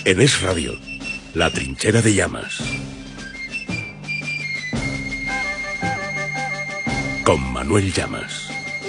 En Es Radio, La Trinchera de Llamas. Con Manuel Llamas.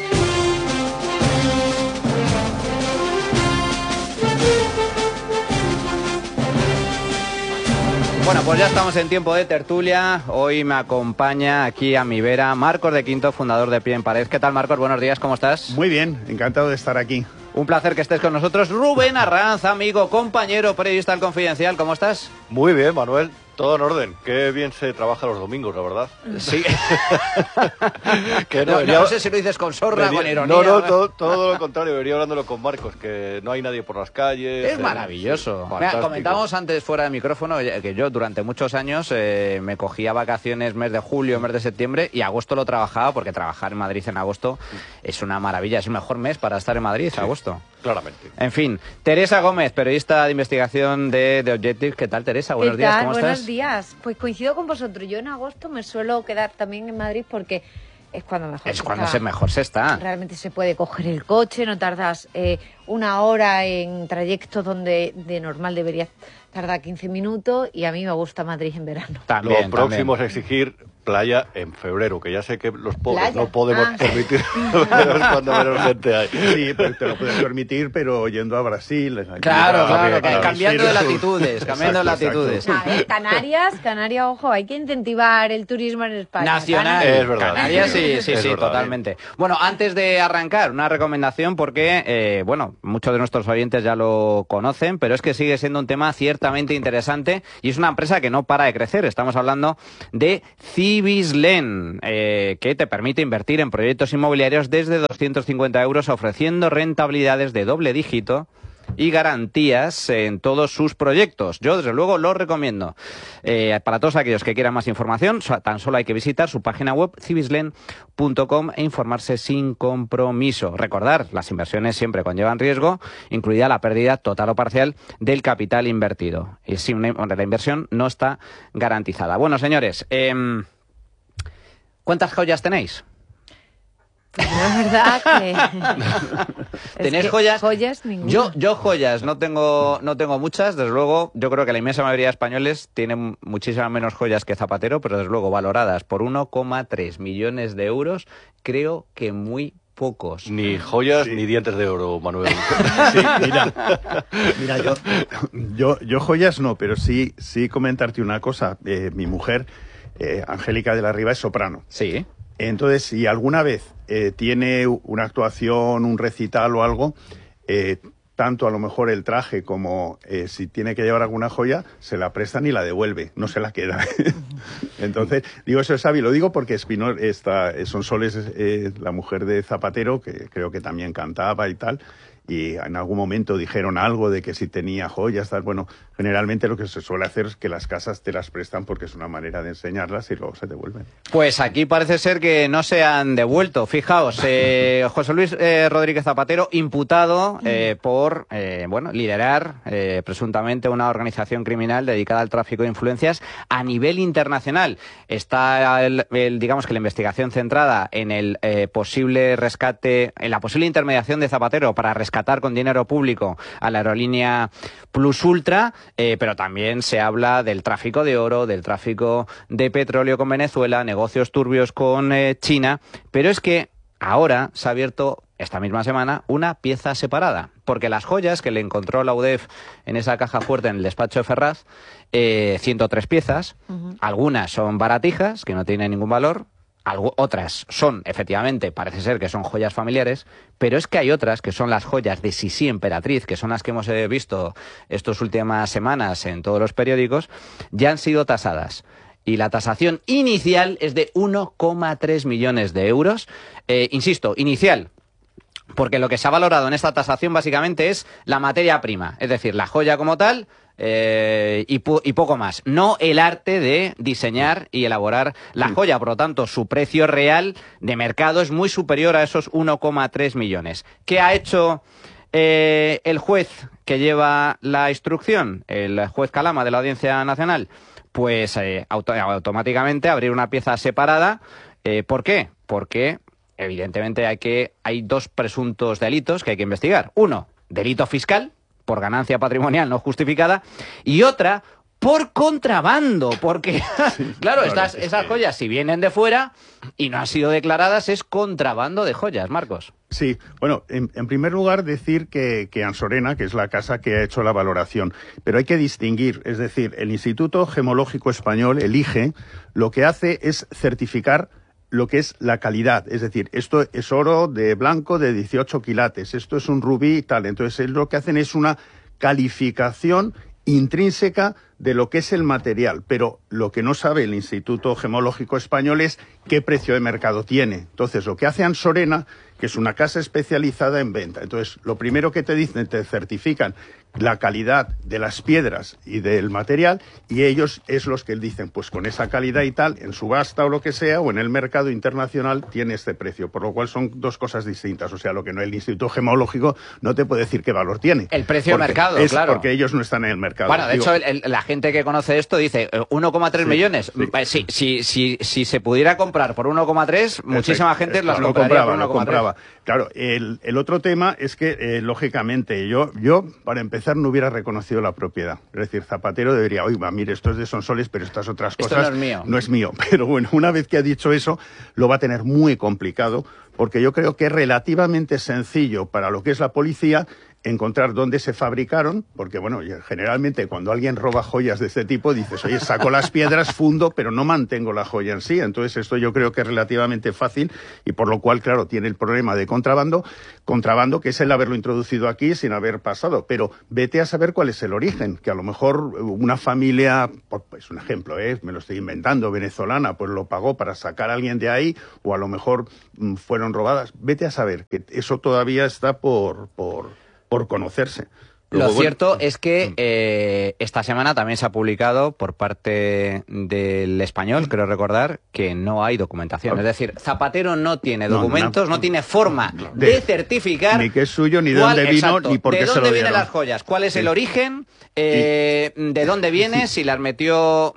Bueno, pues ya estamos en tiempo de tertulia. Hoy me acompaña aquí a mi vera Marcos de Quinto, fundador de Pie en Pared. ¿Qué tal, Marcos? Buenos días, ¿cómo estás? Muy bien, encantado de estar aquí. Un placer que estés con nosotros. Rubén Arranz, amigo, compañero, periodista del Confidencial, ¿cómo estás? Muy bien, Manuel. Todo en orden. Qué bien se trabaja los domingos, la verdad. Sí. Que no sé si lo dices con sorra, con ironía. No, todo lo contrario. Venía hablándolo con Marcos, que no hay nadie por las calles. Es maravilloso. Mira, comentábamos antes fuera de micrófono que yo durante muchos años me cogía vacaciones mes de julio, mes de septiembre, y agosto lo trabajaba, porque trabajar en Madrid en agosto es una maravilla. Es el mejor mes para estar en Madrid, sí, agosto. Claramente. En fin, Teresa Gómez, periodista de investigación de Objective. ¿Qué tal, Teresa? Buenos días, ¿cómo estás? Buenos días. Pues coincido con vosotros. Yo en agosto me suelo quedar también en Madrid porque es cuando mejor es cuando mejor se está. Realmente se puede coger el coche, no tardas una hora en trayectos donde de normal deberías tardar 15 minutos, y a mí me gusta Madrid en verano. Lo próximo es exigir playa en febrero, que ya sé que los pobres no podemos permitir cuando menos gente hay. Sí, pero te lo puedes permitir, pero yendo a Brasil. Claro, cambiando de latitudes, cambiando de latitudes. A ver, Canarias, ojo, hay que incentivar el turismo en España. Nacional. Es verdad. Canarias, sí, verdad, totalmente. Bueno, antes de arrancar, una recomendación porque, muchos de nuestros oyentes ya lo conocen, pero es que sigue siendo un tema ciertamente interesante y es una empresa que no para de crecer. Estamos hablando de Cibislen, que te permite invertir en proyectos inmobiliarios desde 250 euros, ofreciendo rentabilidades de doble dígito y garantías en todos sus proyectos. Yo, desde luego, lo recomiendo. Para todos aquellos que quieran más información, tan solo hay que visitar su página web, cibislen.com, e informarse sin compromiso. Recordar, las inversiones siempre conllevan riesgo, incluida la pérdida total o parcial del capital invertido. Y si la inversión no está garantizada. Bueno, señores, ¿cuántas joyas tenéis? Pues la verdad que... ¿Tenéis joyas? Joyas, ninguna. Yo joyas no tengo muchas, desde luego. Yo creo que la inmensa mayoría de españoles tienen muchísimas menos joyas que Zapatero, pero desde luego valoradas por 1,3 millones de euros, creo que muy pocos. Ni joyas ni dientes de oro, Manuel. Sí, mira, yo joyas no, pero sí comentarte una cosa. Mi mujer, Angélica de la Riva, es soprano. Sí. Entonces, si alguna vez tiene una actuación, un recital o algo, tanto a lo mejor el traje como si tiene que llevar alguna joya, se la prestan y la devuelve, no se la queda. Entonces, digo, eso es sabio. Lo digo porque Sonsoles es la mujer de Zapatero, que creo que también cantaba y tal, y en algún momento dijeron algo de que si tenía joyas, tal. Bueno, generalmente lo que se suele hacer es que las casas te las prestan porque es una manera de enseñarlas y luego se devuelven. Pues aquí parece ser que no se han devuelto. Fijaos, José Luis Rodríguez Zapatero, imputado por liderar presuntamente una organización criminal dedicada al tráfico de influencias a nivel internacional. Está digamos que la investigación centrada en el posible rescate, en la posible intermediación de Zapatero para rescatar con dinero público a la aerolínea Plus Ultra, pero también se habla del tráfico de oro, del tráfico de petróleo con Venezuela, negocios turbios con China, pero es que ahora se ha abierto esta misma semana una pieza separada, porque las joyas que le encontró la UDEF en esa caja fuerte en el despacho de Ferraz, 103 piezas, algunas son baratijas, que no tienen ningún valor, otras son, efectivamente, parece ser que son joyas familiares, pero es que hay otras que son las joyas de Sisi Emperatriz, que son las que hemos visto estas últimas semanas en todos los periódicos, ya han sido tasadas. Y la tasación inicial es de 1,3 millones de euros. Insisto, inicial, porque lo que se ha valorado en esta tasación básicamente es la materia prima, es decir, la joya como tal, y poco más. No el arte de diseñar y elaborar la joya. Por lo tanto, su precio real de mercado es muy superior a esos 1,3 millones. ¿Qué ha hecho el juez que lleva la instrucción? El juez Calama de la Audiencia Nacional. Pues automáticamente abrir una pieza separada. ¿Por qué? Porque evidentemente hay dos presuntos delitos que hay que investigar. Uno, delito fiscal, por ganancia patrimonial no justificada, y otra por contrabando, porque, sí, claro, esas joyas, si vienen de fuera y no han sido declaradas, es contrabando de joyas, Marcos. Sí, bueno, en primer lugar decir que Ansorena, que es la casa que ha hecho la valoración, pero hay que distinguir, es decir, el Instituto Gemológico Español, el IGE, lo que hace es certificar lo que es la calidad, es decir, esto es oro de blanco de 18 quilates, esto es un rubí y tal, entonces lo que hacen es una calificación intrínseca de lo que es el material, pero lo que no sabe el Instituto Gemológico Español es qué precio de mercado tiene. Entonces, lo que hace Ansorena, que es una casa especializada en venta, entonces, lo primero que te dicen, te certifican la calidad de las piedras y del material, y ellos es los que dicen, pues con esa calidad y tal, en subasta o lo que sea, o en el mercado internacional, tiene este precio, por lo cual son dos cosas distintas. O sea, lo que no el Instituto Gemológico no te puede decir qué valor tiene. El precio de mercado, claro. Porque ellos no están en el mercado. Bueno, de hecho, la gente que conoce esto dice 1,3 millones. Sí. Si se pudiera comprar por 1,3, muchísima gente las compraría por 1,3. Lo compraba. Claro, el otro tema es que, lógicamente, yo, para empezar, no hubiera reconocido la propiedad. Es decir, Zapatero debería, oiga, mire, esto es de Sonsoles, pero estas otras cosas esto no es mío. No es mío. Pero bueno, una vez que ha dicho eso, lo va a tener muy complicado, porque yo creo que es relativamente sencillo para lo que es la policía encontrar dónde se fabricaron, porque bueno, generalmente cuando alguien roba joyas de este tipo dices, oye, saco las piedras, fundo, pero no mantengo la joya en sí. Entonces esto yo creo que es relativamente fácil y por lo cual, claro, tiene el problema de contrabando que es el haberlo introducido aquí sin haber pasado. Pero vete a saber cuál es el origen, que a lo mejor una familia, pues un ejemplo, me lo estoy inventando, venezolana, pues lo pagó para sacar a alguien de ahí, o a lo mejor fueron robadas. Vete a saber, que eso todavía está por conocerse. Lo cierto es que esta semana también se ha publicado por parte del Español, creo recordar, que no hay documentación. Es decir, Zapatero no tiene documentos, no tiene forma de certificar ni qué es suyo, ni de dónde vino, ni por qué se lo dieron. ¿De dónde vienen las joyas? ¿Cuál es el origen? ¿De dónde viene? Si las metió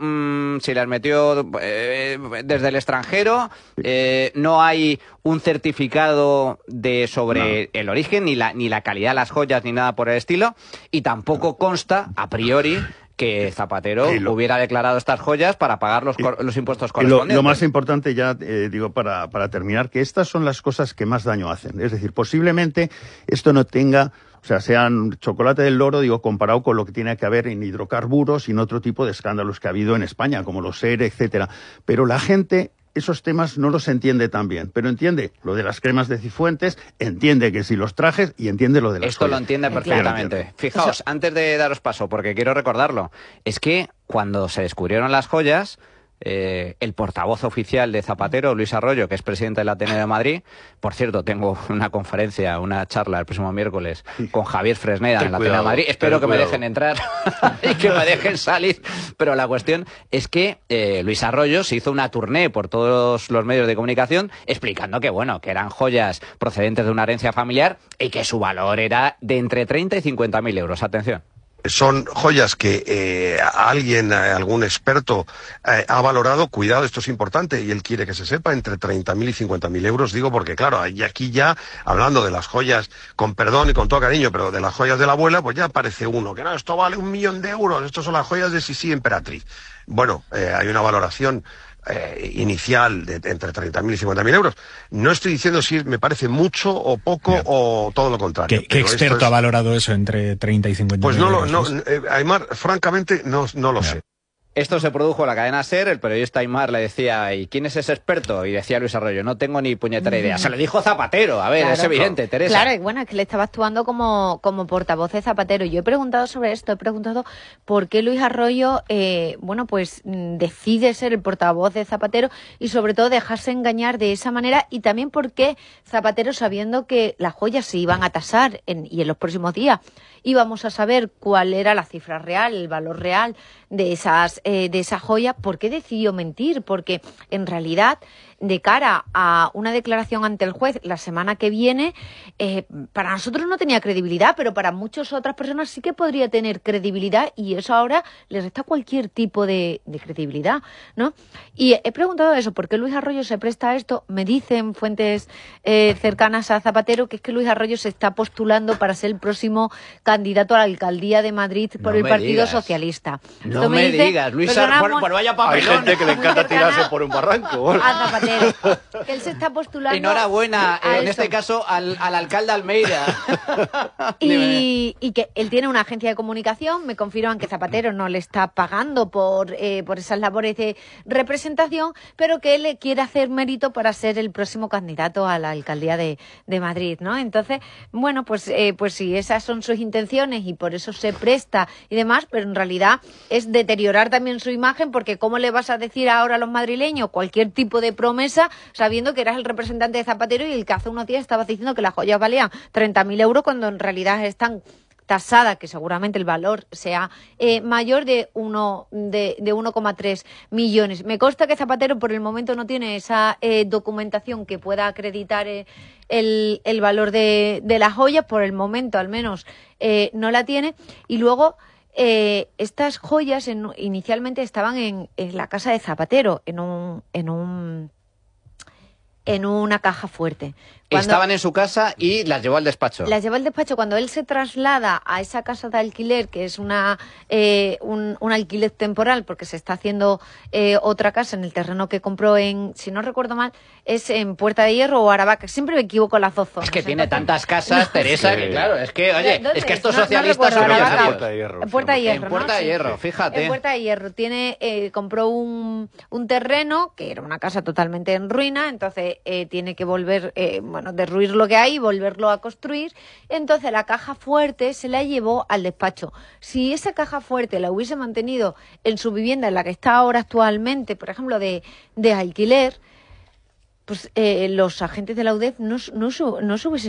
desde el extranjero. No hay un certificado sobre el origen, ni la calidad de las joyas, ni nada por el estilo. Y tampoco consta, a priori, que Zapatero hubiera declarado estas joyas para pagar los impuestos correspondientes. Lo más importante ya, digo, para terminar, que estas son las cosas que más daño hacen. Es decir, posiblemente esto no tenga, o sea, sean chocolate del loro, digo, comparado con lo que tiene que haber en hidrocarburos y en otro tipo de escándalos que ha habido en España, como los SER, etcétera. Pero la gente esos temas no los entiende tan bien, pero entiende lo de las cremas de Cifuentes, entiende que si los trajes y entiende lo de las Esto joyas. Lo entiende perfectamente. Fijaos, antes de daros paso, porque quiero recordarlo, es que cuando se descubrieron las joyas, el portavoz oficial de Zapatero, Luis Arroyo, que es presidente del Ateneo de Madrid, por cierto, tengo una charla el próximo miércoles con Javier Fresneda en el Ateneo de Madrid, espero que me dejen entrar y que me dejen salir, pero la cuestión es que Luis Arroyo se hizo una tournée por todos los medios de comunicación explicando que eran joyas procedentes de una herencia familiar y que su valor era de entre 30 y 50.000 euros. Atención. Son joyas que algún experto ha valorado, cuidado, esto es importante, y él quiere que se sepa, entre 30.000 y 50.000 euros, digo, porque claro, aquí ya, hablando de las joyas, con perdón y con todo cariño, pero de las joyas de la abuela, pues ya aparece uno, que no, esto vale 1.000.000 de euros, estos son las joyas de Sisi Emperatriz. Bueno, hay una valoración inicial de entre 30.000 y 50.000 euros. No estoy diciendo si me parece mucho o poco o todo lo contrario. ¿Qué experto ha valorado eso entre 30 y 50.000 pues euros? Aymar, francamente, no lo sé. Esto se produjo en la cadena SER, el periodista Aymar le decía, ¿y quién es ese experto? Y decía Luis Arroyo, no tengo ni puñetera idea. Se lo dijo Zapatero, a ver, claro, es evidente, Teresa. Claro, y bueno, es que le estaba actuando como portavoz de Zapatero. Yo he preguntado sobre esto, he preguntado por qué Luis Arroyo, decide ser el portavoz de Zapatero y sobre todo dejarse engañar de esa manera, y también por qué Zapatero, sabiendo que las joyas se iban a tasar y en los próximos días íbamos a saber cuál era la cifra real, el valor real de esa joya, ¿por qué decidió mentir? Porque en realidad de cara a una declaración ante el juez la semana que viene, para nosotros no tenía credibilidad, pero para muchas otras personas sí que podría tener credibilidad, y eso ahora le resta cualquier tipo de credibilidad, ¿no? Y he preguntado eso, ¿por qué Luis Arroyo se presta a esto? Me dicen fuentes cercanas a Zapatero que es que Luis Arroyo se está postulando para ser el próximo candidato a la alcaldía de Madrid por el Partido Socialista. No me digas, Luis Arroyo, por vaya papelón. Hay gente que le encanta tirarse por un barranco. A Zapatero, que él se está postulando. Enhorabuena, en este caso al alcalde Almeida. y que él tiene una agencia de comunicación, me confirman que Zapatero no le está pagando por esas labores de representación, pero que él quiere hacer mérito para ser el próximo candidato a la alcaldía de Madrid, ¿no? Entonces, bueno, pues sí, esas son sus intenciones y por eso se presta y demás, pero en realidad es deteriorar también su imagen, porque ¿cómo le vas a decir ahora a los madrileños cualquier tipo de promesa sabiendo que eras el representante de Zapatero y el que hace unos días estabas diciendo que las joyas valían 30.000 euros cuando en realidad están tasada, que seguramente el valor sea mayor de 1,3 millones. Me consta que Zapatero por el momento no tiene esa documentación que pueda acreditar el valor de las joyas, por el momento al menos no la tiene. Y luego estas joyas inicialmente estaban en la casa de Zapatero, en una caja fuerte. Estaban en su casa y las llevó al despacho. Las llevó al despacho. Cuando él se traslada a esa casa de alquiler, que es un alquiler temporal, porque se está haciendo otra casa en el terreno que compró si no recuerdo mal, es en Puerta de Hierro o Aravaca. Siempre me equivoco las dos zonas. Es que tiene tantas casas, Teresa, que claro, es que, oye, es que estos socialistas son millonarios. Puerta de Hierro. Puerta de Hierro, en Puerta de Hierro, fíjate. En Puerta de Hierro compró un terreno que era una casa totalmente en ruina, entonces tiene que volver, derruir lo que hay y volverlo a construir. Entonces la caja fuerte se la llevó al despacho. Si esa caja fuerte la hubiese mantenido en su vivienda, en la que está ahora actualmente, por ejemplo, de alquiler, pues los agentes de la UDEF no se hubiesen